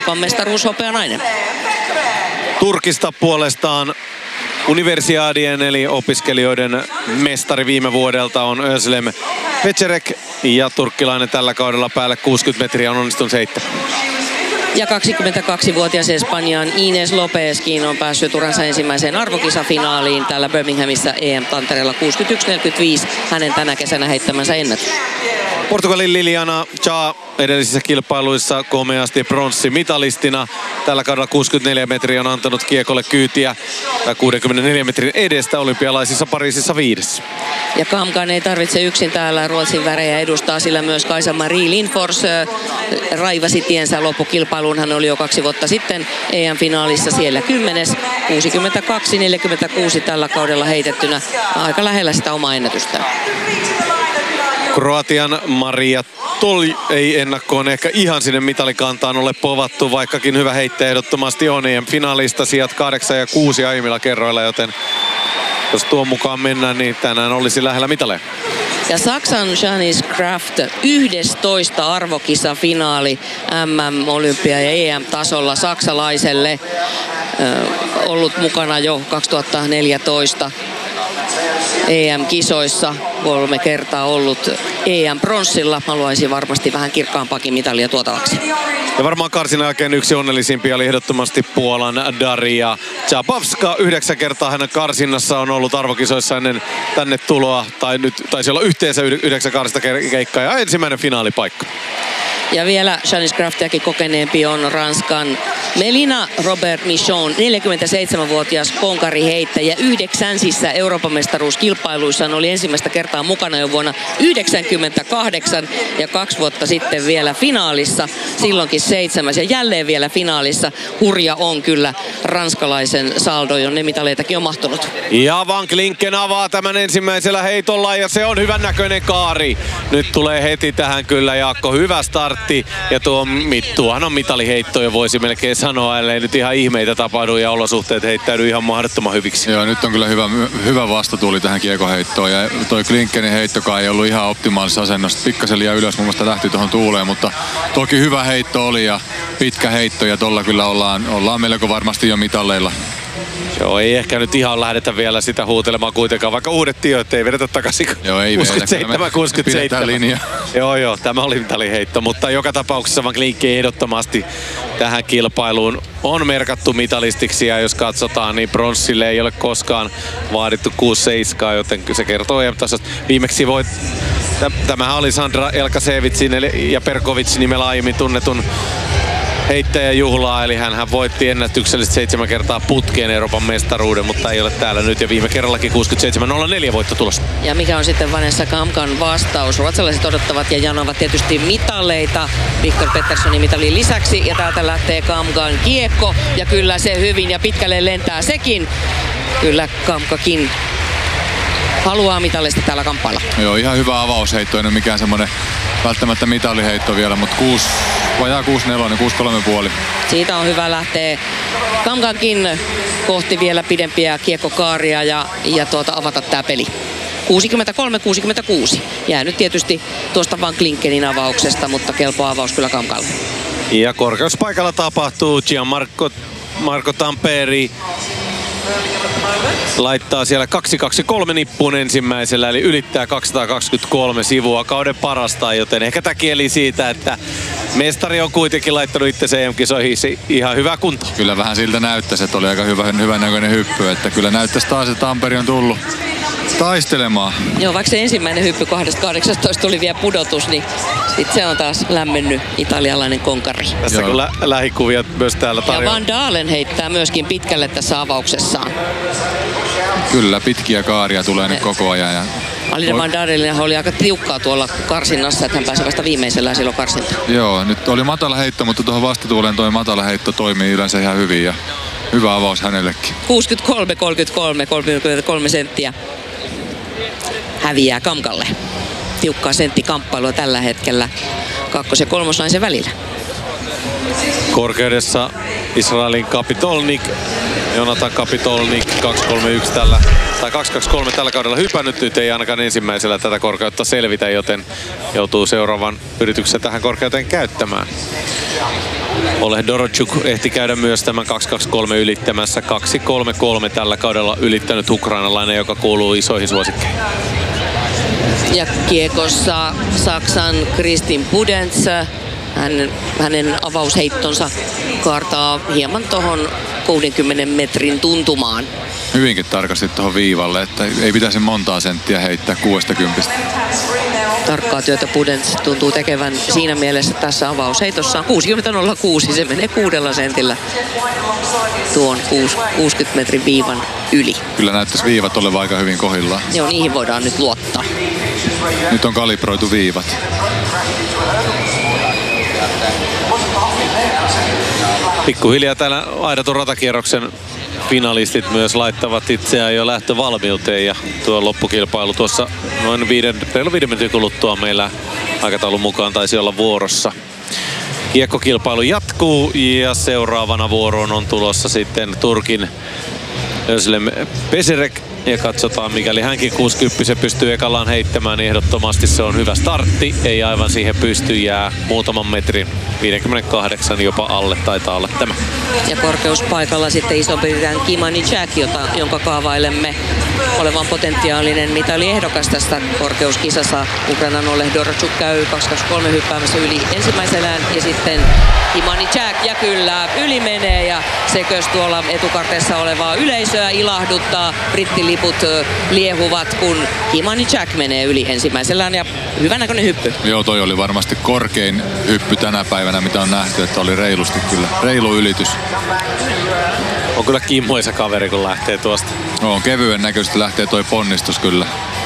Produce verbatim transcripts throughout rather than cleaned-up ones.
mestaruushopea nainen. Turkista puolestaan Universiadien eli opiskelijoiden mestari viime vuodelta on Özlem Vecerek ja turkkilainen tällä kaudella päälle kuusikymmentä metriä on onnistunut heittämään. Ja kaksikymmentäkaksivuotias Espanjan Ines Lopezkin on päässyt uransa ensimmäiseen arvokisafinaaliin täällä Birminghamissa E M-tantereella kuusikymmentäyksi neljäkymmentäviisi, hänen tänä kesänä heittämänsä ennätys. Portugalin Liliana Cha edellisissä kilpailuissa komeasti pronssimitalistina. Tällä kaudella kuusikymmentäneljä metriä on antanut kiekolle kyytiä kuusikymmentäneljä metrin edestä olympialaisissa Pariisissa viides. Ja Kamkan ei tarvitse yksin täällä Ruotsin värejä edustaa, sillä myös Kaisa-Marie Lindfors raivasi tiensä loppukilpailuun. Hän oli jo kaksi vuotta sitten E M-finaalissa siellä kymmenes. kuusikymmentäkaksi neljäkymmentäkuusi tällä kaudella heitettynä. Aika lähellä sitä omaa ennätystään. Kroatian Maria Tol ei ennakkoon ehkä ihan sinne mitalikantaan ole povattu, vaikkakin hyvä heittäjä ehdottomasti on. E M-finaalista sijat kahdeksan ja kuusi aiemmilla kerroilla, joten jos tuon mukaan mennään, niin tänään olisi lähellä mitaleja. Ja Saksan Janice Kraft yhdestoista arvokisafinaali M M, Olympia ja E M-tasolla saksalaiselle. Ö, ollut mukana jo kaksituhattaneljätoista E M-kisoissa, kolme kertaa ollut E M-pronssilla. Haluaisin varmasti vähän kirkkaampaakin mitalia tuotavaksi. Ja varmaan karsinan jälkeen yksi onnellisimpia oli ehdottomasti Puolan Daria Czapowska. Yhdeksän kertaa hänen karsinnassa on ollut arvokisoissa ennen tänne tuloa. Tai nyt taisi olla yhteensä yhdeksän karsista keikkaa ja ensimmäinen finaalipaikka. Ja vielä Janice Kraftiakin kokeneempi on Ranskan Melina Robert Michon, neljäkymmentäseitsemänvuotias konkariheittäjä. Yhdeksänsissä Euroopan mestaruuskilpailuissa oli ensimmäistä kertaa mukana jo vuonna yhdeksänkymmentäkahdeksan ja kaksi vuotta sitten vielä finaalissa. Silloinkin seitsemäs ja jälleen vielä finaalissa. Hurja on kyllä ranskalaisen saldo, jonne mitaleitakin on mahtunut. Ja Van Klinken avaa tämän ensimmäisellä heitolla ja se on hyvän näköinen kaari. Nyt tulee heti tähän kyllä Jaakko hyvä startti. Ja tuo, tuohan on mitaliheitto jo voisi melkein sanoa, ellei nyt ihan ihmeitä tapahdu ja olosuhteet heittäydy ihan mahdottoman hyviksi. Joo, nyt on kyllä hyvä, hyvä vastatuuli tähän kiekoheittoon ja toi Klinkenin heittokaan ei ollut ihan optimaalisessa asennossa. Pikkasen liian ylös mun mielestä lähti tuohon tuuleen, mutta toki hyvä heitto oli ja pitkä heitto ja tolla kyllä ollaan, ollaan melko varmasti jo mitalleilla. Joo, ei ehkä nyt ihan lähdetä vielä sitä huutelemaan kuitenkaan, vaikka uudet tiot ei vedetä takaisin. Joo, ei kuusikymmentäseitsemän kuusikymmentäseitsemän. Linja. Joo, joo, tämä oli mitaliheitto, mutta joka tapauksessa Van Klinken ehdottomasti tähän kilpailuun on merkattu mitalistiksi ja jos katsotaan, niin pronssille ei ole koskaan vaadittu kuusi seitsemän, joten se kertoo E M-tasosta. Viimeksi voit, tämähän oli Sandra Elkasevitsin ja Perkovicin nimellä aiemmin tunnetun heittäjäjuhlaa, eli hän voitti ennätyksellisesti seitsemän kertaa putkeen Euroopan mestaruuden, mutta ei ole täällä nyt ja viime kerrallakin kuusikymmentäseitsemän nolla neljä voitto tulossa. Ja mikä on sitten Vanessa Kamkan vastaus? Ruotsalaiset odottavat ja janovat tietysti mitaleita Viktor Petterssonin mitalin lisäksi ja täältä lähtee Kamkan kiekko ja kyllä se hyvin ja pitkälle lentää sekin. Kyllä Kamkakin haluaa mitalista täällä kamppailla. Joo, ihan hyvä avausheitto, ei ole mikään semmoinen välttämättä mitaliheitto vielä, mutta kuusi, vajaa kuusi neljä, kuusi kolme puoli. Siitä on hyvä lähteä Kamkankin kohti vielä pidempiä kiekkokaaria ja, ja tuota, avata tää peli. kuusikymmentäkolme kuusikymmentäkuusi. Jää nyt tietysti tuosta Van Klinkenin avauksesta, mutta kelpo avaus kyllä Kamkalle. Ja korkeuspaikalla tapahtuu Gianmarco Marco Tamperi. Laittaa siellä kaksi kaksi kolme nippuun ensimmäisellä, eli ylittää kaksisataakaksikymmentäkolme sivua kauden parasta, joten ehkä tämä kieli siitä, että mestari on kuitenkin laittanut itse E M-kisoihin ihan hyvä kunto. Kyllä vähän siltä näyttäisi, että oli aika hyvä, hyvän näköinen hyppy, että kyllä näyttäisi taas, että Tamperi on tullut taistelemaan. Joo, vaikka se ensimmäinen hyppy kahdesta kahdeksantoista tuli vielä pudotus, niin sit se on taas lämmennyt italialainen konkari. Tässä Joo. kyllä lähikuvia myös täällä tarjolla. Ja Van Dalen heittää myöskin pitkälle tässä avauksessaan. Kyllä, pitkiä kaaria tulee nyt koko ajan. Ja Alida Van Dalen oli aika tiukkaa tuolla karsinnassa, että hän pääsi vasta viimeisellä silloin karsintaan. Joo, nyt oli matala heitto, mutta tuohon vastatuuleen toi matala heitto toimii yleensä ihan hyvin ja hyvä avaus hänellekin. kuusikymmentäkolme kolmekymmentäkolme, kolmekymmentäkolme senttiä häviää Kamkalle. Tiukkaa senttikamppailua tällä hetkellä kakkos- ja kolmosnaisen välillä. Korkeudessa Israelin Kapitolnik Jonathan Kapitolnik kaksi kolme yksi tällä, tai kaksi kaksi kolme tällä kaudella hypännyt. Nyt ei ainakaan ensimmäisellä tätä korkeutta selvitä, joten joutuu seuraavan yrityksen tähän korkeuteen käyttämään. Oleg Dorotchuk ehti käydä myös tämän kaksi kaksi kolme ylittämässä. kaksi kolme kolme tällä kaudella ylittänyt ukrainalainen, joka kuuluu isoihin suosikkeihin. Ja kiekossa Saksan Kristin Pudenz. Hän, hänen avausheittonsa kaartaa hieman tuohon kuudenkymmenen metrin tuntumaan. Hyvinkin tarkasti tuohon viivalle, että ei pitäisi montaa senttiä heittää kuudestakymmenestä. Tarkkaa työtä Pudenz tuntuu tekevän siinä mielessä tässä avausheitossa. kuusikymmentä nolla kuusi, se menee kuudella sentillä tuon kuudenkymmenen metrin viivan yli. Kyllä näyttäisi viivat olevan aika hyvin kohdillaan. Joo, niihin voidaan nyt luottaa. Nyt on kalibroitu viivat. Pikkuhiljaa täällä aidatun ratakierroksen finalistit myös laittavat itseään jo lähtövalmiuteen ja tuo loppukilpailu tuossa noin viiden, reilu viiden minuutin kuluttua meillä aikataulun mukaan taisi olla vuorossa. Kiekkokilpailu jatkuu ja seuraavana vuoroon on tulossa sitten Turkin Özlem Pesirek. Ja katsotaan, mikäli hänkin kuusikymmentä pystyy ekallaan heittämään, niin ehdottomasti se on hyvä startti. Ei aivan siihen pysty, jää muutaman metrin, viisikymmentäkahdeksan jopa alle taitaa olla tämä. Ja korkeuspaikalla sitten Iso-Britannian Kimani Jack, jota, jonka kaavailemme olevan potentiaalinen mitaliehdokas tästä korkeuskisassa. Ukrainan Oleg Dorotchuk käy kaksi kaksi kolme hyppäämässä yli ensimmäisellään ja sitten Kimani Jack, ja kyllä yli menee, ja sekös tuolla etukarteessa olevaa yleisöä ilahduttaa. Brittiliput liehuvat, kun Kimani Jack menee yli ensimmäisellään, ja hyvänäköinen hyppy. Joo, toi oli varmasti korkein hyppy tänä päivänä, mitä on nähty, että oli reilusti kyllä. Reilu ylitys. On kyllä kimmoisa kaveri, kun lähtee tuosta. No, kevyen näköisesti lähtee toi ponnistus kyllä.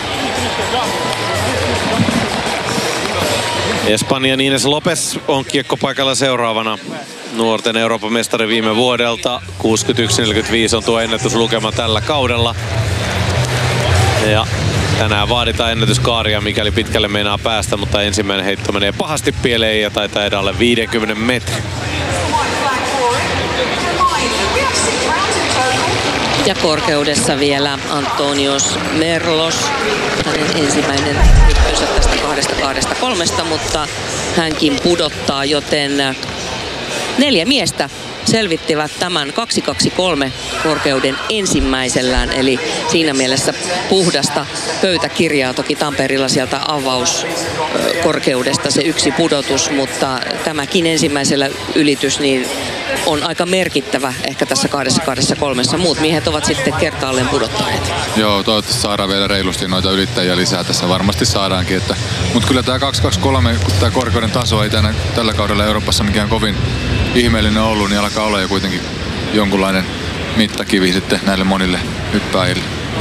Espanjan Ines Lopes on kiekkopaikalla seuraavana. Nuorten Euroopan mestari viime vuodelta. kuusikymmentäyksi neljäkymmentäviisi on tuo ennätyslukema tällä kaudella. Ja tänään vaaditaan ennätyskaaria, mikäli pitkälle meinaa päästä, mutta ensimmäinen heitto menee pahasti pieleen ja taitaa edä alle viidenkymmenen metrin. Ja korkeudessa vielä Antonios Merlos. Hänen ensimmäinen hyppynsä tästä kahdesta kahdesta kolmesta, mutta hänkin pudottaa, joten neljä miestä selvittivät tämän kaksi kaksi kolme korkeuden ensimmäisellään. Eli siinä mielessä puhdasta pöytäkirjaa. Toki Tampereella sieltä avauskorkeudesta se yksi pudotus, mutta tämäkin ensimmäisellä ylitys niin on aika merkittävä ehkä tässä kahdessa kahdessa kolmessa. Muut miehet ovat sitten kertaalleen pudottaneet. Joo, toivottavasti saadaan vielä reilusti noita ylittäjiä lisää tässä. Varmasti saadaankin. Että, mutta kyllä tämä kaksi kaksi kolme, kun tämä korkeuden taso ei tänä, tällä kaudella Euroopassa mikään kovin ihmeellinen ollut, niin alkaa olla jo kuitenkin jonkunlainen mittakivi sitten näille monille hyppääjille.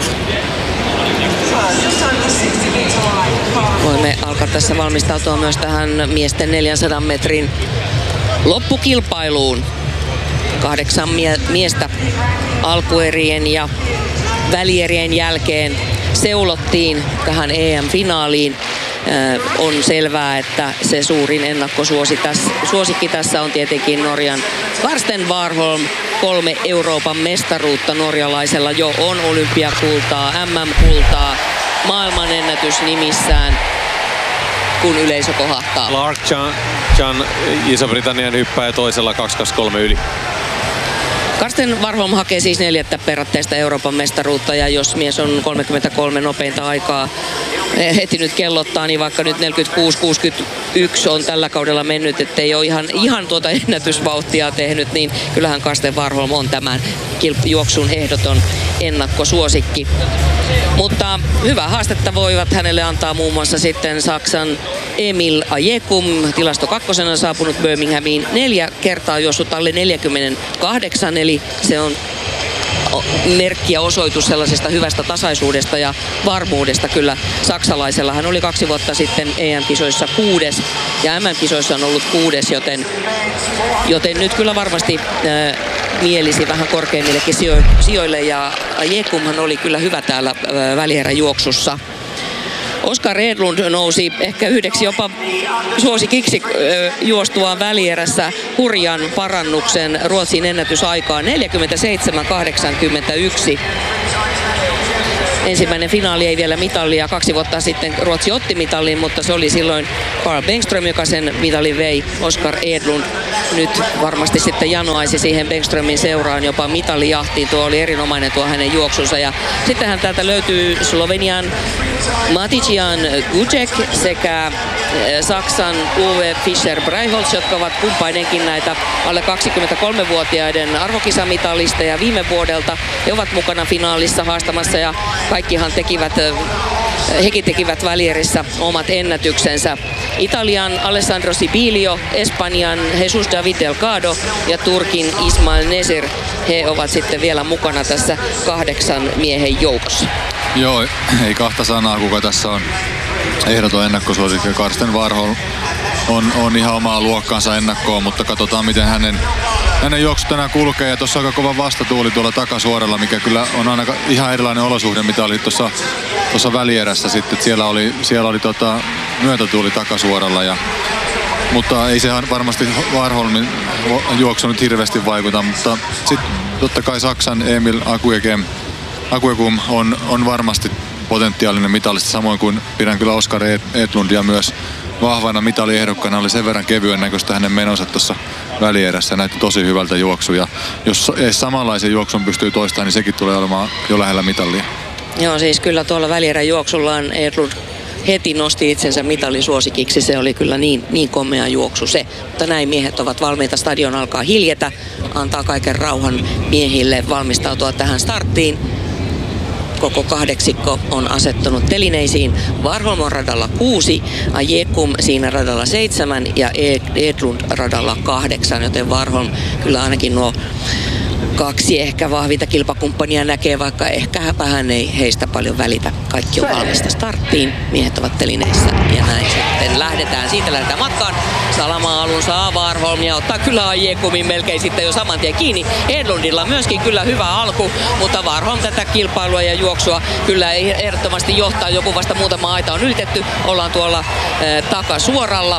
Voimme alkaa tässä valmistautua myös tähän miesten neljänsadan metrin loppukilpailuun. Kahdeksan mie- miestä alkuerien ja välierien jälkeen seulottiin tähän E M-finaaliin. Äh, on selvää, että se suurin ennakkosuosikki tässä on tietenkin Norjan Karsten Warholm. Kolme Euroopan mestaruutta norjalaisella jo on, olympiakultaa, M M-kultaa, maailmanennätys nimissään, kun yleisö kohahtaa. Clark Chan, Chan Iso-Britannian hyppää toisella kaksi kaksi kolme yli. Karsten Warholm hakee siis neljättä perätteistä Euroopan mestaruutta, ja jos mies on kolmekymmentäkolme nopeinta aikaa heti nyt kellottaa, niin vaikka nyt neljäkymmentäkuusi kuusikymmentäyksi on tällä kaudella mennyt, ettei ole ihan, ihan tuota ennätysvauhtia tehnyt, niin kyllähän Karsten Warholm on tämän juoksun ehdoton ennakkosuosikki. Mutta hyvää haastetta voivat hänelle antaa muun muassa sitten Saksan Emil Ajekum, tilasto kakkosena saapunut Birminghamiin, neljä kertaa juossut alle neljäkymmentäkahdeksan, eli se on merkki ja osoitus sellaisesta hyvästä tasaisuudesta ja varmuudesta kyllä saksalaisella. Hän oli kaksi vuotta sitten E M-kisoissa kuudes ja M M-kisoissa on ollut kuudes, joten, joten nyt kyllä varmasti äh, mielisi vähän korkeimmillekin sijo- sijoille, ja Ajekumhan oli kyllä hyvä täällä äh, välieräjuoksussa. Oskar Edlund nousi ehkä yhdeksi jopa suosikiksi juostuaan välierässä hurjan parannuksen Ruotsin ennätysaikaan neljäkymmentäseitsemän kahdeksankymmentäyksi. Ensimmäinen finaali ei vielä mitallia. Kaksi vuotta sitten Ruotsi otti mitalin, mutta se oli silloin Carl Bengström, joka sen mitalin vei. Oskar Edlund nyt varmasti sitten janoaisi siihen Bengströmin seuraan jopa mitalijahtiin. Tuo oli erinomainen tuo hänen juoksunsa. Ja sittenhän täältä löytyy Slovenian Matician Gucek sekä Saksan Uwe Fischer-Breiholz, jotka ovat kumpainenkin näitä alle kaksikymmentäkolmevuotiaiden arvokisamitalisteja viime vuodelta. He ovat mukana finaalissa haastamassa ja kaikkihan tekivät, hekin tekivät välierissä omat ennätyksensä. Italian Alessandro Sibilio, Espanjan Jesus David Delgado ja Turkin Ismail Nesir. He ovat sitten vielä mukana tässä kahdeksan miehen joukossa. Joo, ei kahta sanaa, kuka tässä on ehdoton ennakkosuosikki. Karsten Warholm on, on ihan omaa luokkaansa ennakkoon, mutta katsotaan miten hänen, hänen juoksu tänään kulkee. Ja tuossa aika kova vastatuuli tuolla takasuoralla, mikä kyllä on aina ihan erilainen olosuhde, mitä oli tuossa, tuossa välierässä sitten. Siellä oli, siellä oli tota, myötätuuli takasuoralla. Ja, mutta ei se varmasti Warholmin juoksu nyt hirveästi vaikuta, mutta sitten totta kai Saksan Emil Akuekem Akuekum on, on varmasti potentiaalinen mitalista, samoin kuin pidän kyllä Oskar Edlundia myös vahvana mitaliehdokkaana. Oli sen verran kevyen näköistä hänen menonsa tuossa välierässä. Näytti tosi hyvältä juoksuja. Jos edes samanlaisen juoksun pystyy toistamaan, niin sekin tulee olemaan jo lähellä mitalia. Joo, siis kyllä tuolla välierän juoksullaan Edlund heti nosti itsensä mitalisuosikiksi. Se oli kyllä niin, niin komea juoksu se. Mutta näin miehet ovat valmiita. Stadion alkaa hiljetä. Antaa kaiken rauhan miehille valmistautua tähän starttiin. Koko kahdeksikko on asettunut telineisiin. Warholm on radalla kuusi, Ajekum siinä radalla seitsemän ja Edlund radalla kahdeksan, joten Warholm kyllä ainakin nuo kaksi ehkä vahvinta kilpakumppania näkee, vaikka ehkä vähän ei heistä paljon välitä. Kaikki on valmista starttiin, miehet ovat telineissä ja näin sitten lähdetään. Siitä lähdetään matkaan. Salama-alun saa Warholm ja ottaa kyllä Ajekumin melkein sitten jo saman tien kiinni. Edlundilla myöskin kyllä hyvä alku, mutta Warholm tätä kilpailua ja juoksua kyllä ehdottomasti johtaa. Joku vasta muutama aita on ylitetty. Ollaan tuolla äh, takasuoralla.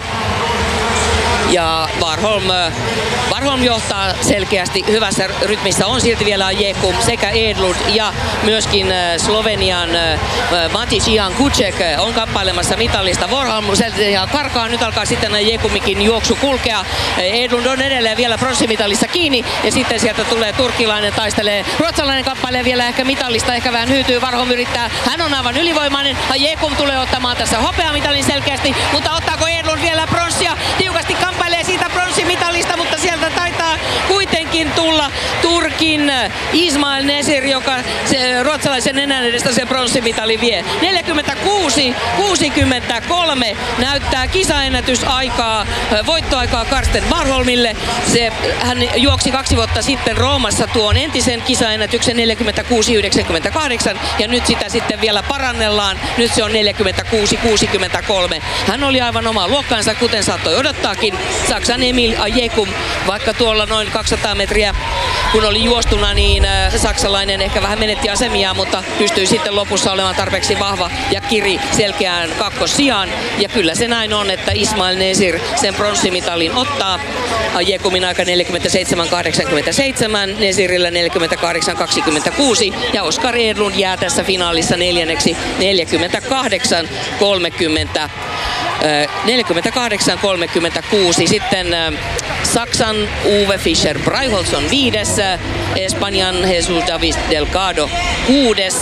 Ja Warholm, Warholm johtaa selkeästi hyvässä rytmissä. On silti vielä Ajekum sekä Edlund ja myöskin Slovenian Matician Gucek on kamppailemassa mitallista. Warholm ja karkaa. Nyt alkaa sitten Ajekumikin juoksu kulkea. Edlund on edelleen vielä pronssimitalissa kiinni. Ja sitten sieltä tulee turkkilainen, taistelee. Ruotsalainen kamppailee vielä ehkä mitallista. Ehkä vähän hyytyy. Warholm yrittää. Hän on aivan ylivoimainen. Ajekum tulee ottamaan tässä hopeamitalin selkeästi. Mutta ottaako Edlund vielä pronssia? Tiukasti kamppailee siitä pronssimitalista, mutta sieltä taitaa kuitenkin tulla Turkin Ismail Nesir, joka se, ruotsalaisen enää edestä se pronssimitalin vie. neljäkymmentäkuusi kuusikymmentäkolme näyttää kisaennätysaikaa, voittoaikaa Karsten Warholmille. Se, hän juoksi kaksi vuotta sitten Roomassa tuon entisen kisaennätyksen neljäkymmentäkuusi yhdeksänkymmentäkahdeksan ja nyt sitä sitten vielä parannellaan. Nyt se on neljäkymmentäkuusi kuusikymmentäkolme. Hän oli aivan oma luokkaansa, kuten saattoi odottaakin. Saksan Emil Ajekum, vaikka tuolla noin kaksisataa metriä kun oli juostuna, niin saksalainen ehkä vähän menetti asemia, mutta pystyi sitten lopussa olemaan tarpeeksi vahva ja kiri selkeään kakkossijaan. Ja kyllä se näin on, että Ismail Nesir sen pronssimitalin ottaa. Ajekumin aika neljäkymmentäseitsemän kahdeksankymmentäseitsemän, Nesirillä neljäkymmentäkahdeksan kaksikymmentäkuusi ja Oskar Edlund jää tässä finaalissa neljänneksi neljäkymmentäkahdeksan kolmekymmentä. neljäkymmentäkahdeksan kolmekymmentäkuusi. Sitten Saksan Uwe Fischer-Breiholz on viides. Espanjan Jesus David Delgado kuudes.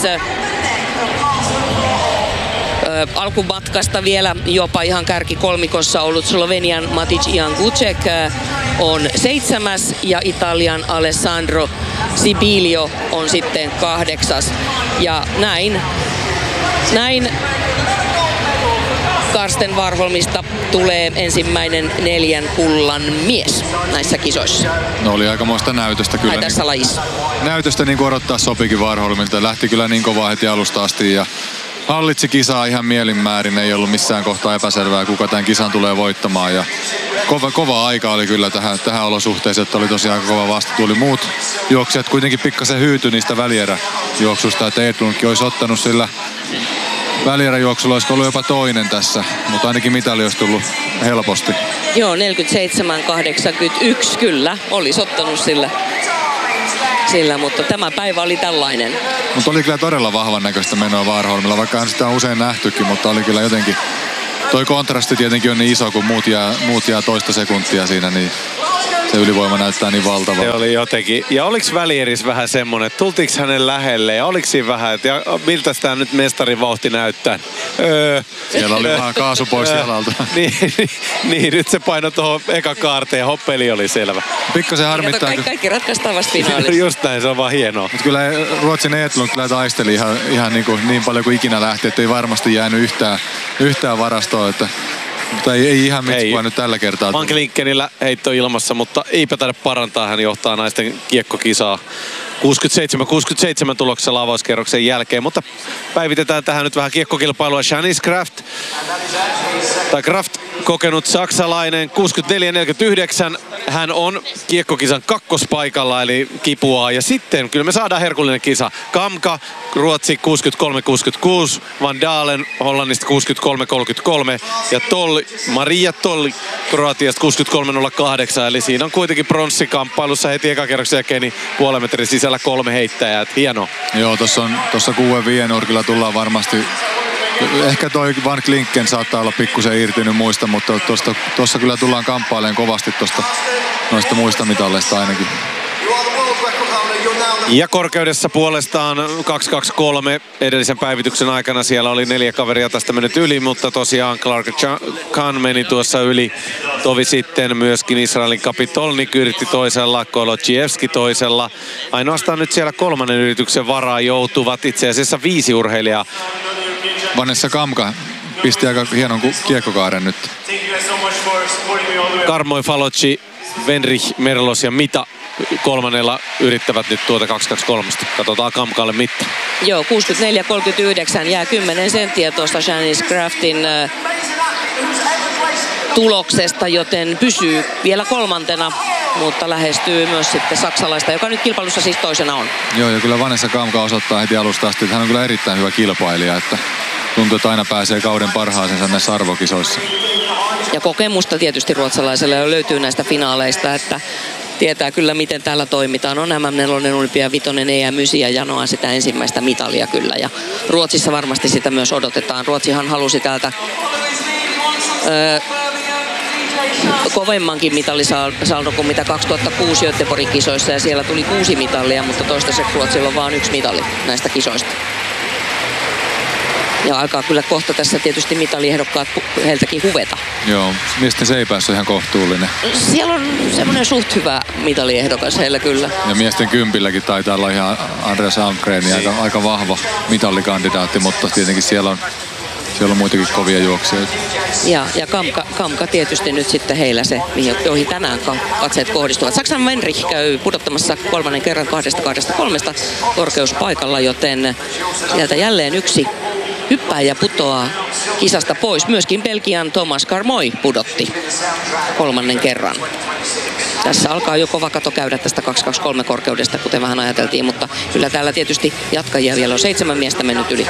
Alkumatkasta vielä jopa ihan kärkikolmikossa ollut Slovenian Matician Gucek on seitsemäs ja Italian Alessandro Sibilio on sitten kahdeksas. Ja näin, näin Karsten Warholmista tulee ensimmäinen neljän kullan mies näissä kisoissa. No oli aikamoista näytöstä kyllä. Ai tässä niin, lajissa. Näytöstä niin kuin odottaa sopikin Warholmilta. Lähti kyllä niin kovaa heti alusta asti ja hallitsi kisaa ihan mielinmäärin. Ei ollut missään kohtaa epäselvää, kuka tämän kisan tulee voittamaan. Ja kova, kova aika oli kyllä tähän, tähän olosuhteeseen, että oli tosiaan aika kova vastatuuli. Muut juoksijat kuitenkin pikkasen hyytyi niistä välieräjuoksusta, että Edlundkin olisi ottanut sillä välieräjuoksulla olisiko ollut jopa toinen tässä, mutta ainakin mitali olisi tullut helposti. Joo, neljäkymmentäseitsemän kahdeksankymmentäyksi kyllä, olisi ottanut sillä. Sillä, mutta tämä päivä oli tällainen. Mutta oli kyllä todella vahvan näköistä menoa Warholmilla, vaikka hän sitä on usein nähtykin, mutta oli kyllä jotenkin... Toi kontrasti tietenkin on niin iso, kun muut jää, muut jää toista sekuntia siinä, niin se ylivoima näyttää niin valtavaa. Se oli jotenkin. Ja oliks välieris vähän semmonen, että tultiinko hänen lähelle ja oliks siinä vähän, että ja miltä tämä nyt mestarin vauhti näyttää? Öö, Siellä oli vähän kaasu pois jalalta. niin, niin, niin, nyt se paino tuohon eka kaarteen ja hoppeli oli selvä. Pikkasen harmittaa. Kaikki, kaikki ratkaistaan vasta finaalissa. Just näin, se on vaan hienoa. Mut kyllä Ruotsin Edlund kyllä taisteli ihan, ihan niin, kuin, niin paljon kuin ikinä lähti, että ei varmasti jäänyt yhtään, yhtään varastoa. Että, mutta ei, ei ihan mitskua nyt tällä kertaa. Van Klinkenillä heitto ilmassa, mutta eipä taida parantaa. Hän johtaa naisten kiekkokisaa kuusikymmentäseitsemän kuusikymmentäseitsemän tuloksella avauskerroksen jälkeen. Mutta päivitetään tähän nyt vähän kiekkokilpailua. Shanice Kraft, tai Kraft, kokenut saksalainen, kuusikymmentäneljä neljäkymmentäyhdeksän. Hän on kiekkokisan kakkospaikalla, eli kipuaa. Ja sitten kyllä me saadaan herkullinen kisa. Kamka, Ruotsi kuusikymmentäkolme kuusikymmentäkuusi. Van Dalen, Hollannista kuusikymmentäkolme kolmekymmentäkolme. Ja Tolli, Maria Tolli, Kroatiasta kuusikymmentäkolme nolla kahdeksan. Eli siinä on kuitenkin pronssikamppailussa heti ekakerroksen jälkeen niin puolen metrin sisällä kolme heittäjää. Hienoa. Joo, tuossa on tuossa kuuden viiden nurkilla tullaan varmasti. Ehkä toi Van Klinken saattaa olla pikkusen irtynyt muista, mutta tuossa kyllä tullaan kamppailemaan kovasti tuosta noista muista mitalleista ainakin. Ja korkeudessa puolestaan kaksi kaksi kolme edellisen päivityksen aikana siellä oli neljä kaveria tästä mennyt yli, mutta tosiaan Clark Khan meni tuossa yli. Tovi sitten myöskin Israelin Kapitolnik yritti toisella, Kolodziejewski toisella. Ainoastaan nyt siellä kolmannen yrityksen varaan joutuvat itse asiassa viisi urheilijaa. Vanessa Kamka pisti aika hienon kiekkokaaren nyt. Karmoi Falocci, Venrich, Merlos ja Mita kolmannella yrittävät nyt tuota kaksi kaksi kolme. Katsotaan Kamkalle mitta. Joo, kuusikymmentäneljä kolmekymmentäyhdeksän jää kymmenen senttiä tuosta Shanice Craftin äh, tuloksesta, joten pysyy vielä kolmantena, mutta lähestyy myös sitten saksalaista, joka nyt kilpailussa siis toisena on. Joo, ja kyllä Vanessa Kamka osoittaa heti alusta asti, että hän on kyllä erittäin hyvä kilpailija, että tuntuu, että aina pääsee kauden parhaaseensa näissä arvokisoissa. Ja kokemusta tietysti ruotsalaiselle löytyy näistä finaaleista, että tietää kyllä, miten täällä toimitaan. On M M neljä, Olympia vitonen, E M yhdeksän ja janoaa sitä ensimmäistä mitalia kyllä. Ja Ruotsissa varmasti sitä myös odotetaan. Ruotsihan halusi täältä öö, kovemmankin mitalisaldon kuin mitä kaksituhattakuusi Göteborgin kisoissa. Ja siellä tuli kuusi mitalia, mutta toistaiseksi Ruotsilla on vain yksi mitali näistä kisoista. Ja alkaa kyllä kohta tässä tietysti mitaliehdokkaat heiltäkin huveta. Joo, miesten seipäissä on ihan kohtuullinen. Siellä on semmoinen suht hyvä mitaliehdokas heillä kyllä. Ja miesten kympilläkin taitaa olla ihan Andreas Almgren, niin. aika, aika vahva mitallikandidaatti, mutta tietenkin siellä on, siellä on muitakin kovia juoksijoita. Ja, ja Kamka, Kamka tietysti nyt sitten heillä se, joihin tänään katseet kohdistuvat. Saksan Venrich käy pudottamassa kolmannen kerran kahdesta kahdesta kolmesta korkeuspaikalla, joten sieltä jälleen yksi hyppääjä putoaa kisasta pois. Myöskin Belgian Thomas Carmoy pudotti kolmannen kerran. Tässä alkaa jo kova kato käydä tästä kaksi kaksi kolme korkeudesta, kuten vähän ajateltiin, mutta kyllä täällä tietysti jatkajia vielä on seitsemän miestä mennyt yli.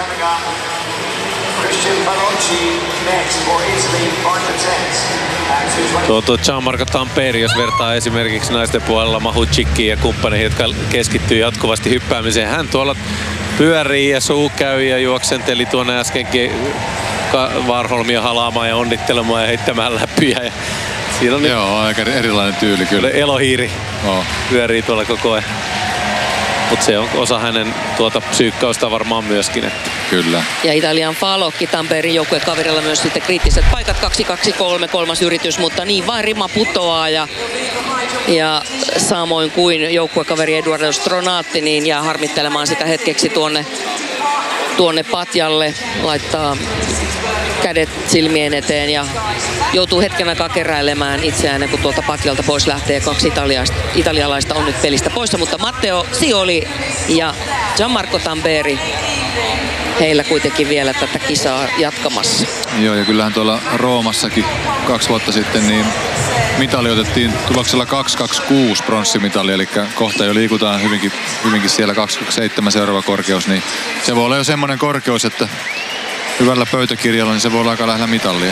Tuo, tuo Gianmarco Tamperi, jos vertaa esimerkiksi naisten puolella Mahuchikkiin ja kumppaneihin, jotka keskittyy jatkuvasti hyppäämiseen. Hän tuolla pyörii ja suu käy ja juoksenteli tuonne äskenkin Warholmia halaamaan ja onnittelemaan ja heittämään läpiä. Ja siinä on nyt Joo, aika erilainen tyyli kyllä. Elohiiri oh. pyörii tuolla koko ajan. Mutta se on osa hänen tuota psyykkausta varmaan myöskin. Että. Kyllä. Ja Italian Falocchi Tamperin joukkuekaverilla myös sitten kriittiset paikat kaksi kaksi kolme, kolmas yritys, mutta niin vain rima putoaa ja, ja samoin kuin joukkuekaveri Eduardo Stronatti niin jää harmittelemaan sitä hetkeksi tuonne, tuonne patjalle, laittaa kädet silmien eteen ja joutuu hetken aikaa keräilemään itseään, kun tuolta patjalta pois lähtee. Kaksi italialaista on nyt pelistä poissa, mutta Matteo Sioli ja Gianmarco Tamperi, heillä kuitenkin vielä tätä kisaa jatkamassa. Joo, ja kyllähän tuolla Roomassakin kaksi vuotta sitten niin mitali otettiin tuloksella kaksi kaksi kuusi pronssimitali, eli kohta jo liikutaan hyvinkin, hyvinkin siellä kaksi kaksi seitsemän seuraava korkeus, niin se voi olla jo semmoinen korkeus, että hyvällä pöytäkirjalla, niin se voi olla aika lähellä mitallia.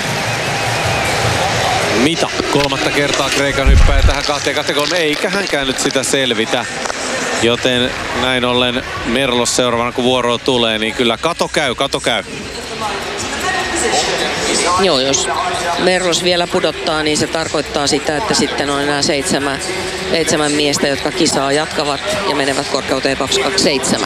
Mita. Kolmatta kertaa Kreikan hyppää tähän kahteen kahteen kolme. Eikä hänkään nyt sitä selvitä. Joten näin ollen Merlos seuraavana kun vuoroa tulee, niin kyllä kato käy, kato käy. Joo, jos Merlos vielä pudottaa, niin se tarkoittaa sitä, että sitten on enää seitsemän, seitsemän miestä, jotka kisaa jatkavat ja menevät korkeuteen kaksi kaksi seitsemän.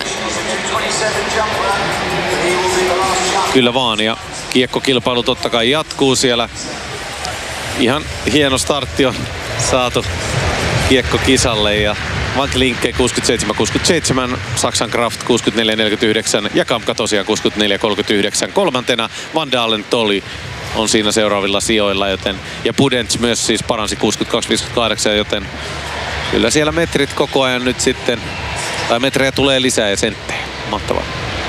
Kyllä vaan, ja kiekkokilpailu totta kai jatkuu siellä. Ihan hieno startti on saatu kiekkokisalle ja Van Klinke kuusikymmentäseitsemän kuusikymmentäseitsemän, Saksan Kraft kuusikymmentäneljä neljäkymmentäyhdeksän ja Kamka tosiaan kuusikymmentäneljä kolmekymmentäyhdeksän. Kolmantena Van Dalen Tolly on siinä seuraavilla sijoilla, joten ja Pudens myös siis paransi kuusikymmentäkaksi viisikymmentäkahdeksan, joten kyllä siellä metrit koko ajan nyt sitten, tai metrejä tulee lisää ja senttejä. Mahtavaa.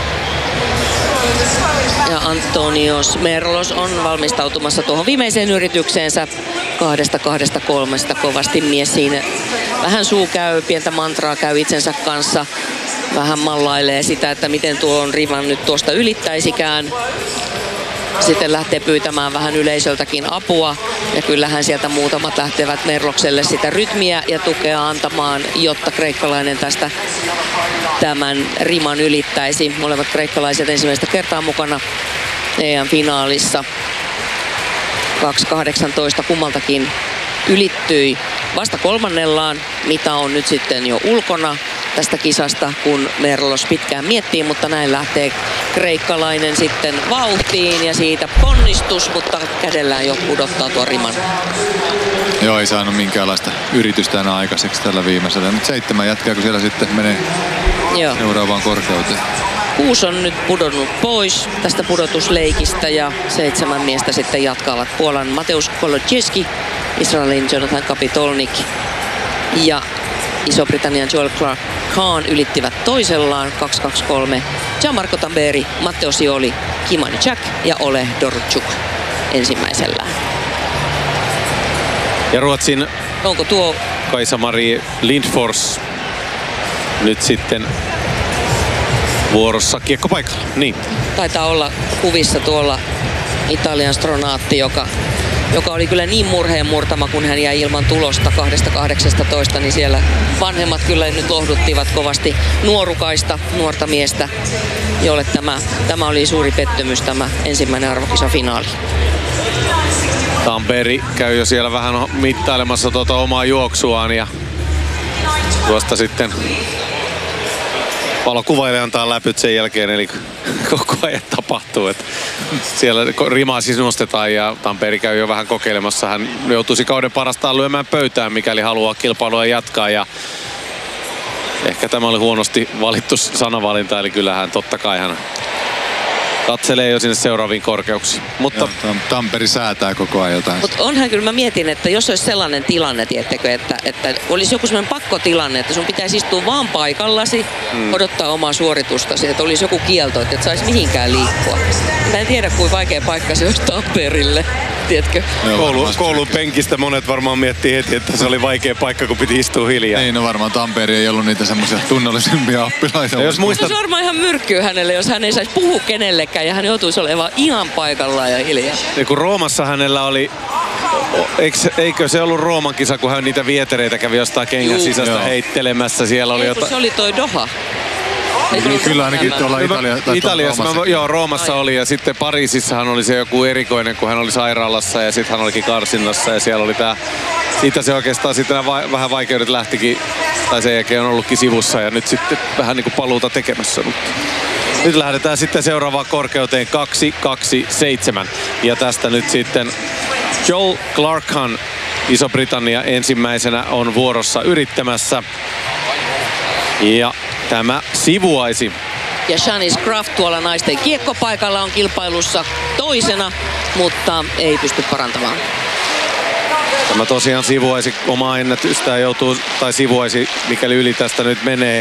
Ja Antonios Merlos on valmistautumassa tuohon viimeiseen yritykseensä kahdesta kahdesta kolmesta. Kovasti mies siinä. Vähän suu käy, pientä mantraa käy itsensä kanssa. Vähän mallailee sitä, että miten tuon rivan nyt tuosta ylittäisikään. Sitten lähtee pyytämään vähän yleisöltäkin apua. Ja kyllähän sieltä muutamat lähtevät Merlokselle sitä rytmiä ja tukea antamaan, jotta kreikkalainen tästä tämän riman ylittäisi. Molemmat kreikkalaiset ensimmäistä kertaa mukana E M-finaalissa. kaksi kahdeksantoista kummaltakin ylittyi vasta kolmannellaan. Mita on nyt sitten jo ulkona tästä kisasta, kun Merlos pitkään miettii, mutta näin lähtee kreikkalainen sitten vauhtiin ja siitä ponnistus, mutta kädellään jo pudottaa tuon riman. Joo, ei saanut minkäänlaista yritystä enää aikaiseksi tällä viimeisellä. Nyt seitsemän jätkää, kun siellä sitten menee Joo. seuraavaan korkeuteen. Kuusi on nyt pudonnut pois tästä pudotusleikistä ja seitsemän miestä sitten jatkavat. Puolan Mateusz Kolodziejski, Israelin Jonathan Kapitolnik ja Iso-Britannian Joel Clark Khan ylittivät toisellaan kaksi kaksi kolme. Gianmarco Tamberi, Matteo Sioli, Kimani Jack ja Ole Dortchuk ensimmäisellään. Ja Ruotsin Onko tuo Kaisa-Mari Lindfors nyt sitten vuorossa kiekkopaikalla. Niin. Taitaa olla kuvissa tuolla Italian Stronaatti, joka, joka oli kyllä niin murheen murtama, kun hän jäi ilman tulosta kahdesta kahdeksastatoista, niin siellä vanhemmat kyllä nyt lohduttivat kovasti nuorukaista, nuorta miestä, jolle tämä, tämä oli suuri pettymys, tämä ensimmäinen arvokisafinaali. Tamperi käy jo siellä vähän mittailemassa tuota omaa juoksuaan ja tuosta sitten valokuvailija antaa läpyt sen jälkeen, eli koko ajan tapahtuu. Että siellä rimaa siis nostetaan ja Tamperi käy jo vähän kokeilemassa. Hän joutuisi kauden parastaan lyömään pöytään, mikäli haluaa kilpailua jatkaa. Ja ehkä tämä oli huonosti valittu sanavalinta, eli kyllähän totta kai hän katselee jo sinne seuraaviin korkeuksiin. Mutta Joo, Tamperi säätää koko ajan jotain. Mutta onhan kyllä, mä mietin, että jos olisi sellainen tilanne, tiettekö, että, että olisi joku sellainen pakkotilanne, että sun pitäisi istua vaan paikallasi, mm. odottaa omaa suoritustasi, että olisi joku kielto, että et saisi mihinkään liikkua. Mä en tiedä, kuinka vaikea paikka se olisi Tamperille, tiedätkö? Koulu, koulun penkistä monet varmaan miettii heti, että se oli vaikea paikka, kun piti istua hiljaa. Ei, no varmaan Tamperi ei ollut niitä semmoisia tunnollisempia oppilaita. Jos muistat... Se olisi varmaan ihan myrkkyä hänelle, jos hän ei saisi puhua kenellekään ja hän joutuisi olemaan ihan paikallaan ja hiljaa. Ja kun Roomassa hänellä oli, eikö, eikö se ollut Rooman kisa, kun hän niitä vietereitä kävi jostain kengän sisästä Joo. heittelemässä. Siellä oli ei, jota... se oli toi Doha. Niin, kyllä ainakin tuolla Italia, Italiassa. Roomassa. Mä, joo, Roomassa Ai. oli ja sitten Pariisissahan oli se joku erikoinen, kun hän oli sairaalassa ja sitten hän olikin karsinnassa ja siellä oli tää, siitä se oikeastaan sitten va- vähän vaikeudet lähtikin, tai sen jälkeen on ollutkin sivussa ja nyt sitten vähän niin kuin paluuta tekemässä. Mutta nyt lähdetään sitten seuraavaan korkeuteen kaksi kaksi seitsemän ja tästä nyt sitten Joel Clarkhan Iso-Britannia ensimmäisenä on vuorossa yrittämässä ja tämä sivuaisi. Ja Shanice Kraft tuolla naisten kiekkopaikalla on kilpailussa toisena, mutta ei pysty parantamaan. Tämä tosiaan sivuaisi omaa ennätystään joutuu, tai sivuaisi mikäli yli tästä nyt menee.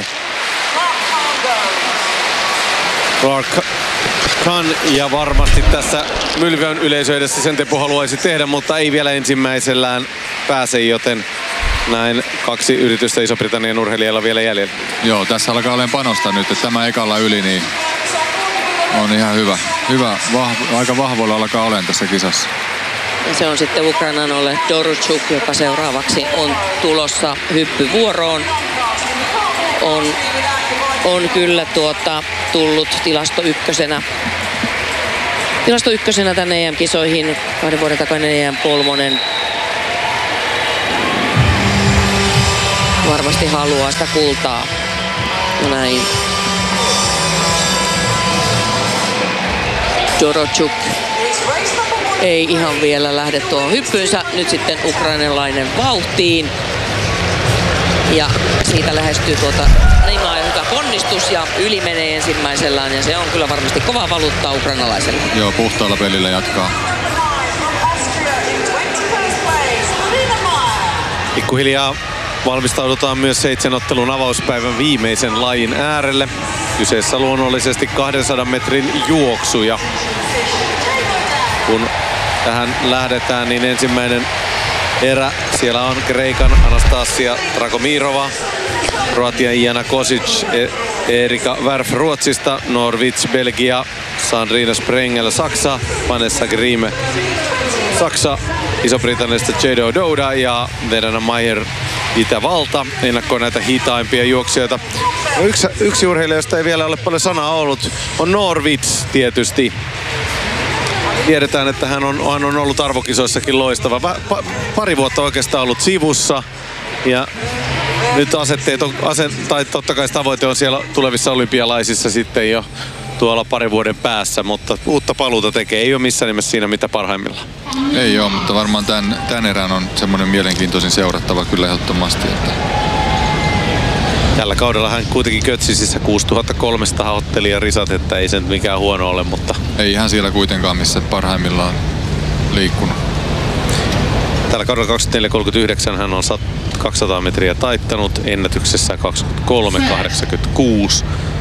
Clark Khan ja varmasti tässä Mylvön yleisöydessä sen Tepo haluaisi tehdä, mutta ei vielä ensimmäisellään pääse, joten näin kaksi yritystä Iso-Britannian urheilijalla vielä jäljellä. Joo, tässä alkaa olemaan panosta nyt, että tämä ekalla yli, niin on ihan hyvä. hyvä vahvo, aika vahvoilla alkaa olemaan tässä kisassa. Ja se on sitten Ukrainan Ole Doruchuk, joka seuraavaksi on tulossa hyppyvuoroon. On, on kyllä tuota, tullut tilasto ykkösenä. Tilasto ykkösenä tänne E M-kisoihin. Kahden vuoden takainen E M-kolmonen. Varmasti haluaa sitä kultaa. Ja näin. Doruchuk ei ihan vielä lähde tuohon hyppyynsä. Nyt sitten ukrainalainen vauhtiin. Ja siitä lähestyy tuota Neymar, hyvä ponnistus ja yli menee ensimmäisellään. Ja se on kyllä varmasti kova valuuttaa ukrainalaiselle. Joo, puhtaalla pelillä jatkaa. Pikkuhiljaa valmistaudutaan myös seitsemänottelun avauspäivän viimeisen lajin äärelle. Kyseessä luonnollisesti kahdensadan metrin juoksu. Ja kun tähän lähdetään, niin ensimmäinen erä. Siellä on Kreikan Anastasia Dragomirova, Kroatian Ijana Kosic, e- Erika Wärf Ruotsista, Norwich Belgia, Sandrina Sprengel Saksa, Vanessa Grime Saksa, Iso-Britanniasta Jado Douda ja Verena Maier Itävalta. Ennakkoon näitä hitaimpia juoksijoita. Yksi, yksi urheilija, josta ei vielä ole paljon sanaa ollut, on Norwich tietysti. Tiedetään, että hän on, hän on ollut arvokisoissakin loistava. Pa, pa, pari vuotta oikeastaan ollut sivussa. Ja nyt asetteet on, ase, tai totta kai tavoite on siellä tulevissa olympialaisissa sitten jo tuolla parin vuoden päässä. Mutta uutta paluuta tekee. Ei ole missään nimessä siinä mitä parhaimmillaan. Ei ole, mutta varmaan tämän, tämän erään on semmoinen mielenkiintoisin seurattava kyllä ehdottomasti. Että... Tällä kaudella hän kuitenkin Kötsisissä kuusituhattakolmesataa otteli ja risat, että ei se nyt mikään huono ole, mutta... Ei ihan siellä kuitenkaan, missä parhaimmillaan liikkunut. Tällä kaudella kaksikymmentäneljä kolmekymmentäyhdeksän hän on kaksisataa metriä taittanut, ennätyksessä kaksikymmentäkolme kahdeksankymmentäkuusi.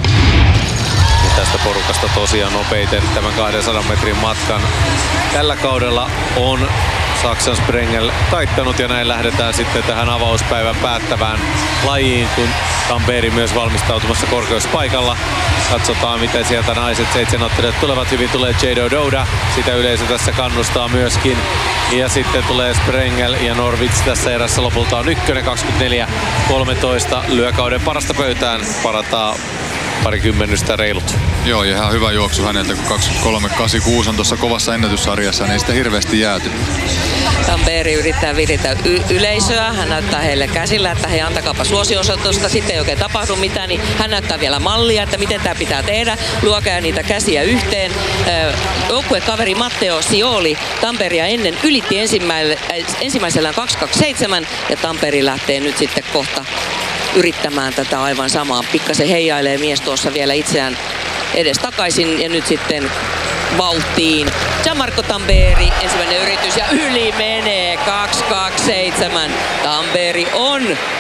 Ja tästä porukasta tosiaan nopeiten tämän kahdensadan metrin matkan. Tällä kaudella on Saksan Sprengel taittanut ja näin lähdetään sitten tähän avauspäivän päättävään lajiin, kun Tampere myös valmistautumassa korkeuspaikalla. Katsotaan miten sieltä naiset seitsemänottelijat tulevat. Hyvin tulee Jado Douda, sitä yleisö tässä kannustaa myöskin. Ja sitten tulee Sprengel ja Norwich tässä erässä lopulta on ykkönen kaksikymmentäneljä kolmetoista. Lyö kauden parasta pöytään, parataa parikymmenystä reilut. Joo, ja ihan hyvä juoksu häneltä, kun kaksikymmentäkolme kahdeksankymmentäkuusi on tuossa kovassa ennätyssarjassa, niin ei sitä hirveästi jääty. Tampere yrittää viritä y- yleisöä. Hän näyttää heille käsillä, että he antakaapa suosionosoitusta. Sitten ei oikein tapahdu mitään, niin hän näyttää vielä mallia, että miten tämä pitää tehdä. Luokaa niitä käsiä yhteen. Joukkuekaveri Matteo Sioli Tamperea ennen ylitti ensimmäisellään kaksi kaksikymmentäseitsemän ja Tampere lähtee nyt sitten kohta yrittämään tätä aivan samaa. Pikkasen heijailee mies tuossa vielä itseään edes takaisin ja nyt sitten vauhtiin. Gianmarco Tamberi, ensimmäinen yritys ja yli menee kaksi kaksikymmentäseitsemän. Tamberi on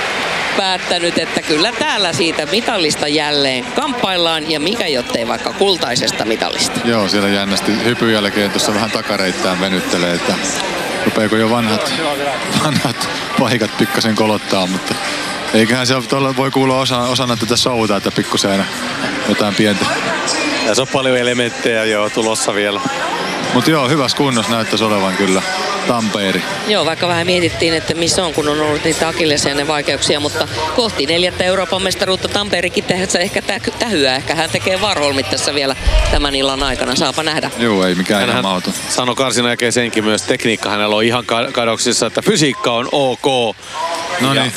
päättänyt, että kyllä täällä siitä mitallista jälleen kamppaillaan ja mikä jottei vaikka kultaisesta mitallista. Joo, siellä jännästi hypyn jälkeen tuossa vähän takareittään venyttelee, että rupeeko jo vanhat, vanhat paikat pikkasen kolottaa, mutta eiköhän se voi kuulla osana, osana tätä showta, että pikkusen aina jotain pientä. Tässä on paljon elementtejä jo tulossa vielä. Mutta joo, hyvässä kunnossa näyttäisi olevan kyllä Tampere. Joo, vaikka vähän mietittiin, että missä on, kun on ollut niitä akillesjänne vaikeuksia, mutta kohti neljättä Euroopan mestaruutta Tamperikin tehdessä ehkä tähyää. Ehkä hän tekee Warholmit tässä vielä tämän illan aikana, saapa nähdä. Joo, ei mikään ihan mahdoton. Sanoi karsinan jälkeen senkin myös, tekniikka hänellä on ihan kadoksissa, että fysiikka on ok. No niin.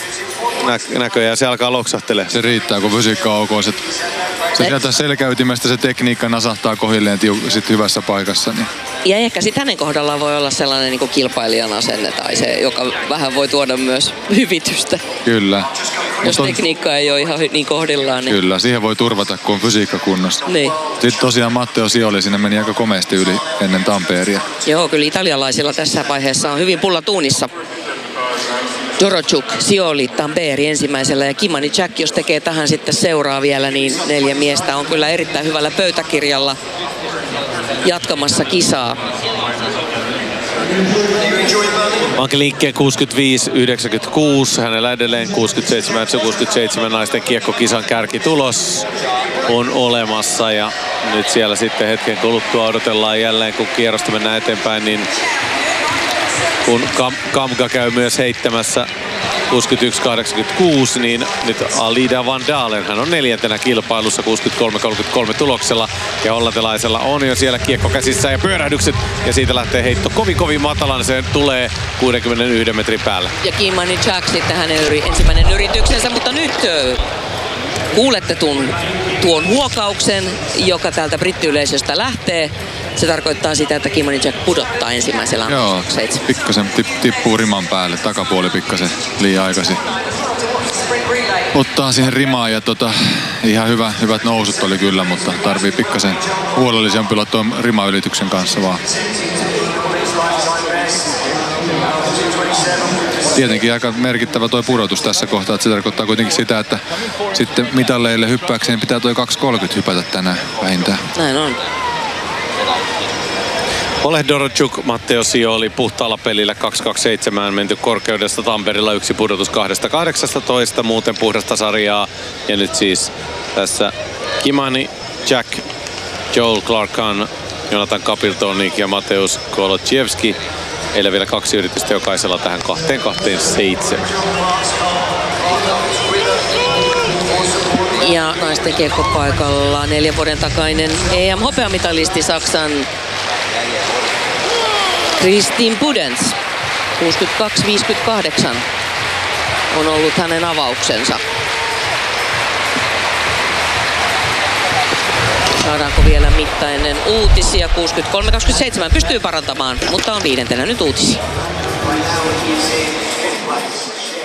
Nä- näköjään se alkaa loksahtelee. Se riittää, kun fysiikka on ok. Se, se sieltä selkäytimestä se tekniikka nasahtaa kohilleen tiu- sit hyvässä paikassa. Niin. Ja ehkä sitten hänen kohdallaan voi olla sellainen niin kuin kilpailijan asenne tai se, joka vähän voi tuoda myös hyvitystä. Kyllä. Jos on... tekniikka ei ole ihan niin kohdillaan. Niin... Kyllä, siihen voi turvata, kun on fysiikka kunnossa. Niin. Sitten tosiaan Matteo Sioli sinne meni aika komeasti yli ennen Tamperea. Joo, kyllä italialaisilla tässä vaiheessa on hyvin pulla tuunissa. Doruchuk, Sioli, Tampere ensimmäisellä ja Kimani Jack, jos tekee tähän sitten seuraa vielä, niin neljä miestä on kyllä erittäin hyvällä pöytäkirjalla jatkamassa kisaa. Anke Linkkeen kuusikymmentäviisi yhdeksänkymmentäkuusi, hänellä edelleen kuusikymmentäseitsemän kuusikymmentäseitsemän naisten kiekkokisan kärkitulos on olemassa ja nyt siellä sitten hetken kuluttua odotellaan jälleen, kun kierrosta mennään eteenpäin, niin kun Kam- Kamga käy myös heittämässä kuusikymmentäyksi kahdeksankymmentäkuusi, niin nyt Alida Van Dalen, hän on neljäntenä kilpailussa kuusikymmentäkolme kolmekymmentäkolme tuloksella. Ja hollantilaisella on jo siellä kiekko käsissä ja pyörähdykset. Ja siitä lähtee heitto kovin kovin matalan, se tulee kuudenkymmenenyhden metrin päälle. Ja Kimani Jack sitten hänen yri, ensimmäinen yrityksensä, mutta nyt kuulette tuon, tuon huokauksen, joka täältä brittiyleisöstä lähtee. Se tarkoittaa sitä, että Kimani Jack pudottaa ensimmäisellä Joo, pikkasen tip, tippuu riman päälle, takapuoli pikkasen liian aikaisin. Ottaa siihen rimaan ja tota, ihan hyvä, hyvät nousut oli kyllä, mutta tarvii pikkasen huolellisempi olla tuon rimaylityksen kanssa vaan. Tietenkin aika merkittävä tuo pudotus tässä kohtaa, että se tarkoittaa kuitenkin sitä, että sitten mitalleille hyppääkseen pitää tuo kaksi kolmekymmentä hypätä tänään vähintään. Näin on. Oleg Dorotchuk, Matteo Sio oli puhtaalla pelillä kaksi kaksikymmentäseitsemän menty korkeudesta Tampereella, yksi pudotus kahdesta kahdeksastatoista, muuten puhdasta sarjaa. Ja nyt siis tässä Kimani Jack, Joel Clarkan, Jonathan Capiltonik ja Mateusz Kolodziejski. Eilen vielä kaksi yritystä jokaisella tähän kahteen kahteen seitsemän. Ja naisten kiekkopaikalla neljän vuoden takainen E M-hopeamitalisti Saksan Kristin Pudenz. kuusikymmentäkaksi viisikymmentäkahdeksan on ollut hänen avauksensa. Saadaanko vielä mitta ennen uutisia? kuusikymmentäkolme kaksikymmentäseitsemän pystyy parantamaan, mutta on viidentenä nyt uutisia.